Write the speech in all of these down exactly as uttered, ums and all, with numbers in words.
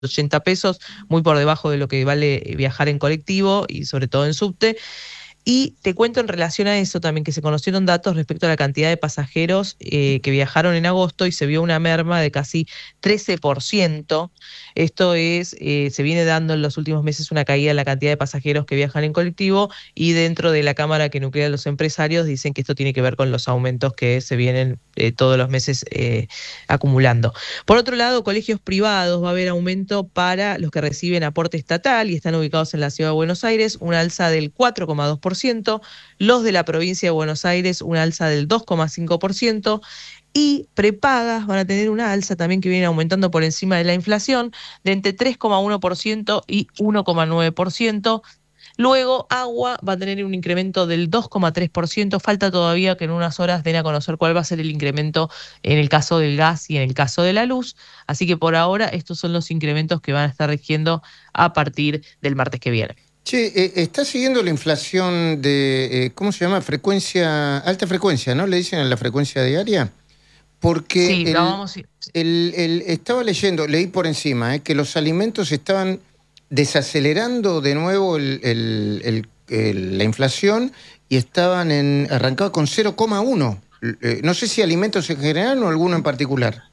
ochenta pesos, muy por debajo de lo que vale viajar en colectivo y sobre todo en subte. Y te cuento en relación a eso también que se conocieron datos respecto a la cantidad de pasajeros eh, que viajaron en agosto y se vio una merma de casi trece por ciento. Esto es, eh, se viene dando en los últimos meses una caída en la cantidad de pasajeros que viajan en colectivo y dentro de la cámara que nuclea a los empresarios dicen que esto tiene que ver con los aumentos que se vienen eh, todos los meses eh, acumulando. Por otro lado, colegios privados va a haber aumento para los que reciben aporte estatal y están ubicados en la ciudad de Buenos Aires, una alza del cuatro coma dos por ciento. Los de la provincia de Buenos Aires, una alza del dos coma cinco por ciento. Y prepagas van a tener una alza también que viene aumentando por encima de la inflación de entre tres coma uno por ciento y uno coma nueve por ciento. Luego, agua va a tener un incremento del dos coma tres por ciento. Falta todavía que en unas horas den a conocer cuál va a ser el incremento en el caso del gas y en el caso de la luz. Así que por ahora estos son los incrementos que van a estar rigiendo a partir del martes que viene. Che, eh, está siguiendo la inflación de, eh, ¿cómo se llama? Frecuencia, alta frecuencia, ¿no? ¿Le dicen a la frecuencia diaria? Porque sí, el, vamos, sí. el, el, estaba leyendo, leí por encima, eh, que los alimentos estaban desacelerando de nuevo el, el, el, el, la inflación y estaban en arrancado con cero coma uno. Eh, no sé si alimentos en general o alguno en particular.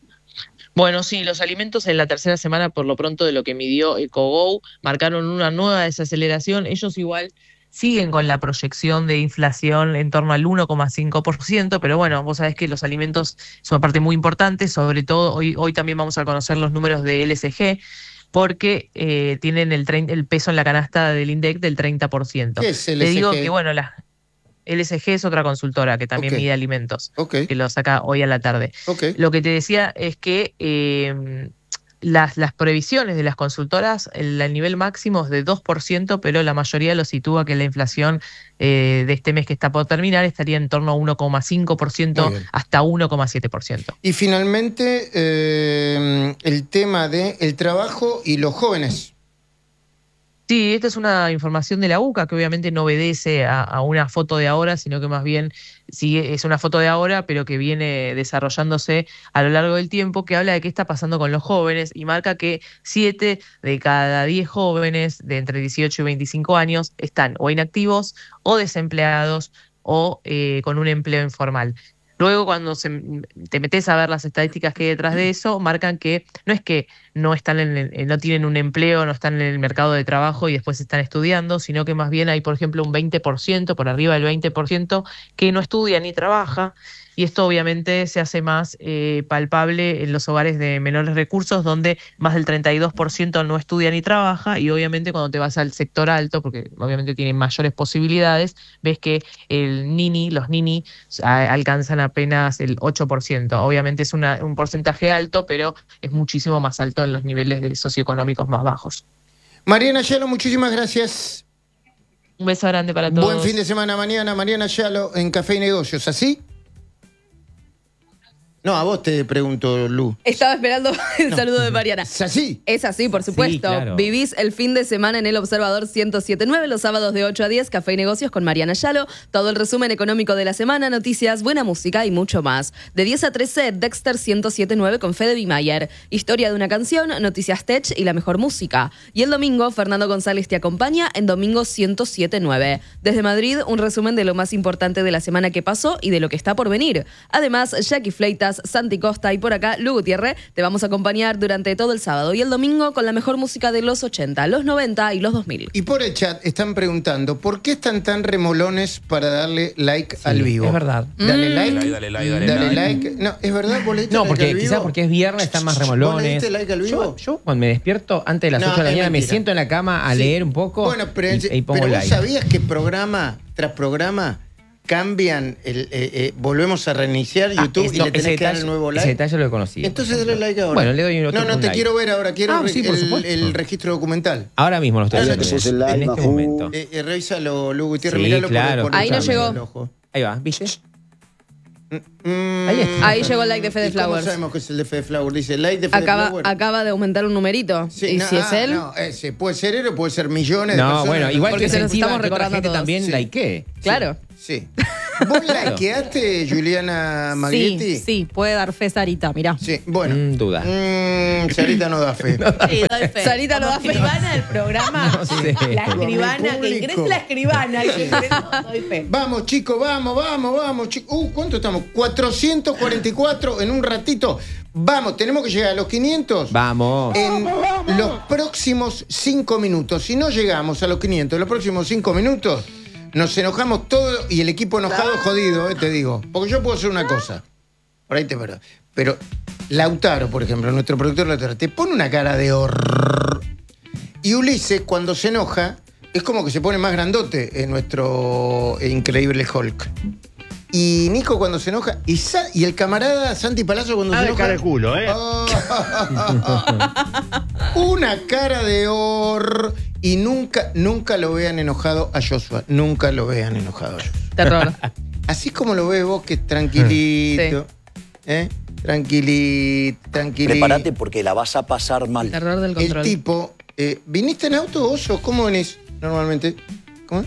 Bueno, sí, los alimentos en la tercera semana, por lo pronto de lo que midió EcoGo, marcaron una nueva desaceleración. Ellos igual siguen con la proyección de inflación en torno al uno coma cinco por ciento, pero bueno, vos sabés que los alimentos son una parte muy importante, sobre todo hoy, hoy también vamos a conocer los números de L S G, porque eh, tienen el, el peso en la canasta del INDEC del treinta por ciento. ¿Qué es L S G? Te digo que, bueno, la L S G es otra consultora que también okay. mide alimentos, okay. que lo saca hoy a la tarde. Okay. Lo que te decía es que eh, las, las previsiones de las consultoras, el, el nivel máximo es de dos por ciento, pero la mayoría lo sitúa que la inflación eh, de este mes que está por terminar estaría en torno a uno coma cinco por ciento hasta uno coma siete por ciento. Y finalmente, eh, el tema del trabajo y los jóvenes. Sí, esta es una información de la U C A que obviamente no obedece a, a una foto de ahora, sino que más bien sí es una foto de ahora, pero que viene desarrollándose a lo largo del tiempo, que habla de qué está pasando con los jóvenes y marca que siete de cada diez jóvenes de entre dieciocho y veinticinco años están o inactivos o desempleados o eh, con un empleo informal. Luego, cuando se, te metes a ver las estadísticas que hay detrás de eso, marcan que no es que no están en el, no tienen un empleo, no están en el mercado de trabajo y después están estudiando, sino que más bien hay, por ejemplo, un veinte por ciento, por arriba del veinte por ciento, que no estudia ni trabaja. Y esto obviamente se hace más eh, palpable en los hogares de menores recursos, donde más del treinta y dos por ciento no estudia ni trabaja, y obviamente cuando te vas al sector alto, porque obviamente tienen mayores posibilidades, ves que el nini, los nini a, alcanzan apenas el ocho por ciento. Obviamente es una, un porcentaje alto, pero es muchísimo más alto en los niveles socioeconómicos más bajos. Mariana Yalo, muchísimas gracias. Un beso grande para todos. Buen fin de semana mañana. Mariana Yalo en Café y Negocios. ¿Así? No, a vos te pregunto, Lu. Estaba esperando el no. saludo de Mariana. ¿Es así? Es así, por supuesto. Sí, claro. Vivís el fin de semana en El Observador ciento siete punto nueve, los sábados de ocho a diez, Café y Negocios con Mariana Yalo. Todo el resumen económico de la semana, noticias, buena música y mucho más. De diez a trece, Dexter ciento siete punto nueve con Fede Bimayer. Historia de una canción, noticias tech y la mejor música. Y el domingo, Fernando González te acompaña en Domingo ciento siete punto nueve. Desde Madrid, un resumen de lo más importante de la semana que pasó y de lo que está por venir. Además, Jackie Fleitas, Santi Costa y por acá, Lu Gutiérrez, te vamos a acompañar durante todo el sábado y el domingo con la mejor música de los ochenta, los noventa y los dos mil. Y por el chat están preguntando, ¿por qué están tan remolones para darle like Sí, al vivo? es verdad. Dale Mm. like. Dale, dale like, dale Dale like. like. No, ¿es verdad? ¿Vos le diste No, like porque al vivo? quizás porque es viernes, están más remolones. ¿Vos le diste like al vivo? Yo, yo cuando me despierto antes de las No, ocho de la es mañana me mentira. siento en la cama a Sí. leer un poco Bueno, pero, y, y pongo pero vos like. sabías que programa tras programa cambian, el, eh, eh, volvemos a reiniciar Ah, YouTube es- y no, le tenés ese que dar detalle- el nuevo Ese like? detalle lo conocí. Entonces dale like ahora. Bueno, le doy otro No, no un te like. quiero ver ahora, quiero Ah, re- sí, por el, supuesto. el registro documental. Ahora mismo lo estoy No, no, haciendo. ese es el like, en este Majú. momento. Eh, eh, revísalo, Lu Gutiérrez, Sí, miralo claro. por, por Ahí no escucharme llegó. el ojo. Ahí va, ¿viste? Mm, Ahí está. Ahí llegó el like de Fede ¿y cómo Flowers. sabemos que es el de Fede Flowers? Dice like de Fede Acaba, Flowers. acaba de aumentar un numerito. Sí, y no, si es ah, él, no, ese puede ser él o puede ser millones de No, personas. bueno, igual Porque que se nos incentiva estamos que otra recordando gente todos. también Sí. likee. claro. Sí. ¿Vos likeaste, Juliana Maglietti? Sí, sí, puede dar fe Sarita, mirá. Sí, bueno. Mm, duda. Mm, Sarita no da fe. Sí, doy fe. Sarita lo Como da fe. escribana del programa. No sé. La escribana, Con mi que público. ingrese la escribana. Que ingrese, doy fe. Vamos, chicos, vamos, vamos, vamos, chicos. Uh, ¿cuánto estamos? cuatrocientos cuarenta y cuatro en un ratito. Vamos, tenemos que llegar a los quinientos. Vamos. En los próximos cinco minutos. Si no llegamos a los quinientos en los próximos cinco minutos, nos enojamos todos y el equipo enojado jodido, eh, te digo. Porque yo puedo hacer una cosa. Por ahí te verdad. Pero Lautaro, por ejemplo, nuestro productor Lautaro, te pone una cara de horror. Y Ulises, cuando se enoja, es como que se pone más grandote en nuestro increíble Hulk. Y Nico cuando se enoja, y, Sa- y el camarada Santi Palazzo cuando se enoja. cara de culo, ¿eh? Oh, una cara de horror. Y nunca, nunca lo vean enojado a Joshua. Nunca lo vean enojado a Joshua. Terror. Así como lo ves vos, que es tranquilito. ¿Eh? Tranquilito, tranquilito. Prepárate porque la vas a pasar mal. Terror del El control. tipo, eh, ¿viniste en auto, Oso? ¿Cómo venís normalmente? ¿Cómo?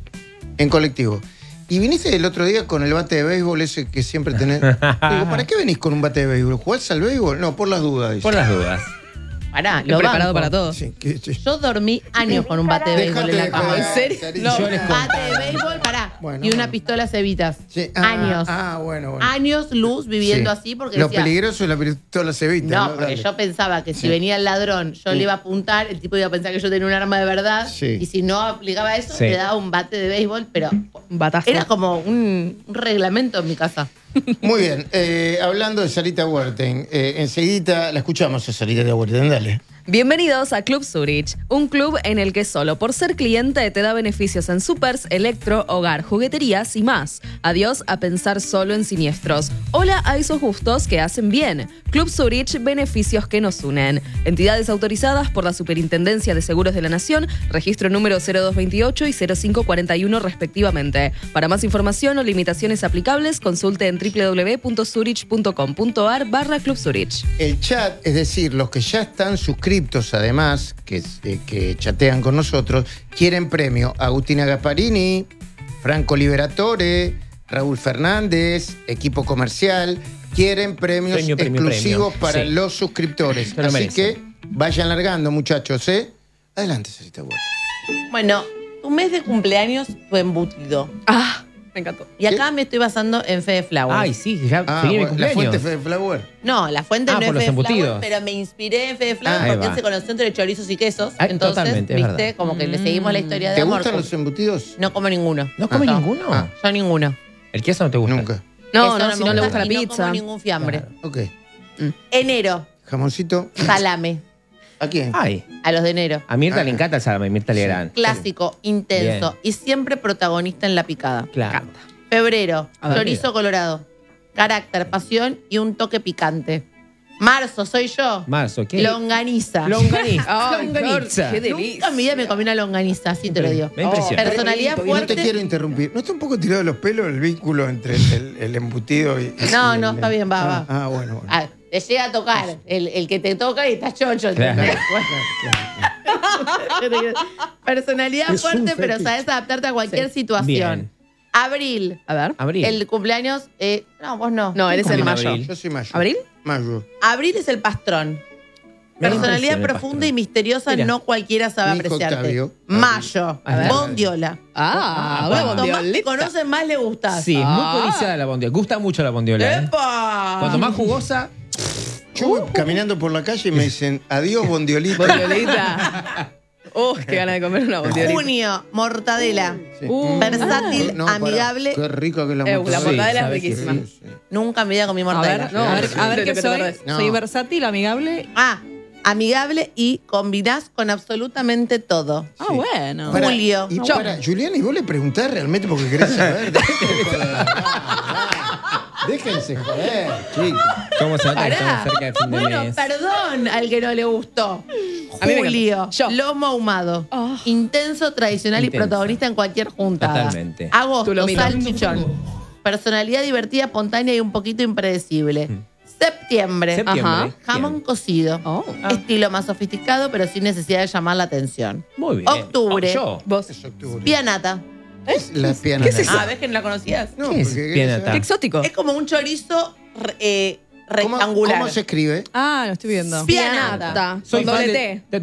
En colectivo. Y viniste el otro día con el bate de béisbol ese que siempre tenés. Digo, ¿para qué venís con un bate de béisbol? ¿Jugás al béisbol? No, por las dudas. Dice. Por las dudas. Pará, Estoy lo preparado banco. para todo. Sí, que- sí. Yo dormí años con un bate de béisbol en la Dejate de cama. joder, ¿En serio? Sarita. No, Yo les cuento. bate de béisbol, pará. Bueno, y una bueno. pistola cevitas. Sí. Ah, Años. Ah, bueno, bueno. Años luz viviendo Sí. así porque Lo decía... peligroso es la pistola cebita. No, ¿no? porque Dale. yo pensaba que si Sí. venía el ladrón, yo Sí. le iba a apuntar, el tipo iba a pensar que yo tenía un arma de verdad. Sí. Y si no aplicaba eso, Sí. le daba un bate de béisbol, pero Un batazo. era como un, un reglamento en mi casa. Muy bien. Eh, hablando de Sarita Huerten, eh, enseguida la escuchamos a Sarita Huerten. Dale. Bienvenidos a Club Zurich, un club en el que solo por ser cliente te da beneficios en supers, electro, hogar, jugueterías y más. Adiós a pensar solo en siniestros. Hola a esos gustos que hacen bien. Club Zurich, beneficios que nos unen. Entidades autorizadas por la Superintendencia de Seguros de la Nación, registro número cero dos veintiocho y cero cinco cuarenta y uno respectivamente. Para más información o limitaciones aplicables, consulte en w w w punto zurich punto com punto a r barra Club Zurich. El chat, es decir, los que ya están suscritos, además, que, eh, que chatean con nosotros, quieren premio. Agustina Gasparini, Franco Liberatore, Raúl Fernández, equipo comercial, quieren premios Premio, premio, exclusivos premio. para Sí. los suscriptores. Se lo Así merecen. que vayan largando, muchachos, ¿eh? Adelante, Sarita Huerten. Bueno, tu mes de cumpleaños fue embutido. Ah, me encantó. Y acá me estoy basando en Fede Flower. Ay, sí, ya Ah, seguí mi bueno, la fuente cumpleaños. Fede Flower. No, la fuente Ah, no es por los Fede Flower, embutidos. pero me inspiré en Fede Flower Ah, ahí porque va. él se conoció entre chorizos y quesos. Ah, Entonces, totalmente, es viste, verdad. como que le seguimos la historia de ¿Te amor. gustan los embutidos? No como ninguno. ¿No come Ah. ninguno? Ah. Yo ninguno. ¿El queso no te gusta? Nunca. No, Queso no, me si no le gusta la y No pizza. como ningún fiambre. Claro. Ok. Enero, Jamoncito. salame. ¿A quién? Ay, A los de enero. a Mirta Ah. le encanta el salame, Mirta Legrand. Clásico, intenso Bien. y siempre protagonista en la picada. Claro. Febrero, A ver. chorizo colorado. Carácter, pasión y un toque picante. Marzo, soy yo. Marzo, ¿qué? Longaniza. Longaniza. Ay, Longaniza. qué Nunca delicia. en mi vida me comí una longaniza, así te lo digo. Me impresiona. Personalidad Y no fuerte. te quiero interrumpir. ¿No está un poco tirado de los pelos el vínculo entre el, el- el embutido y. No, y no, el- está bien, va, ah, va. Ah, bueno, bueno. Ah, te llega a tocar el, el que te toca y estás chocho. ¿entendés? Personalidad fuerte, pero sabes adaptarte a cualquier situación. Bien. Abril. A ver. Abril. El cumpleaños. eh, no, vos no. No, eres ¿Cómo el en mayo. abril? Yo soy mayo. ¿Abril? Mayo. Abril es el pastrón. Me da Personalidad impresión el profunda pastrón. y misteriosa, Mira. no cualquiera sabe Mi hijo apreciarte. Octavio. Mayo. A ver. Bondiola. Ah, una Cuanto más te bondiolita. conocen, más le gustas. Sí, Ah. muy codiciada la bondiola. Gusta mucho la bondiola. ¿eh? ¡Epa! Cuanto más jugosa, Yo voy caminando por la calle y me dicen, adiós, bondiolita. Bondiolita. Oh, qué gana de comer una bondiolita. Junio, mortadela. Sí. Uh, Versátil, No, pará. amigable. Qué rica que es la Eh, la mortadela. mortadela es sabes que riquísima. Sí, sí. Nunca en mi vida comí A mortadela. ver, no, a ver, a ver Sí, qué lo que te soy. perdés. No. Soy versátil, amigable. Ah, amigable y combinás con absolutamente todo. Ah, bueno. Pará, Julio. Y Yo. para, Juliana, ¿y vos le preguntás realmente porque querés saber? Déjense joder. Déjense joder, chicos. ¿cómo se nota que Pará. estamos cerca del fin de Bueno, mes? perdón al que no le gustó. A mí me Julio, encantó. Yo. lomo ahumado. Oh. Intenso, tradicional Intenso. y protagonista en cualquier juntada. Totalmente. Tu Agosto, lomito. salchichón. Personalidad divertida, espontánea y un poquito impredecible. Septiembre. Septiembre. Ajá. Jamón Bien. cocido. Oh. Estilo más sofisticado, pero sin necesidad de llamar la atención. Muy bien. Octubre. Oh, yo. Vos. Es octubre. Pianata. Es la pianata. ¿Qué es eso? Ah, ¿ves que no la conocías? No, ¿Qué es porque- pianata? Qué exótico. Es como un chorizo re- eh, ¿Cómo, rectangular. ¿Cómo se escribe? Ah, lo estoy viendo. Pianata. Pianata. Soy Con fan doble de- T. de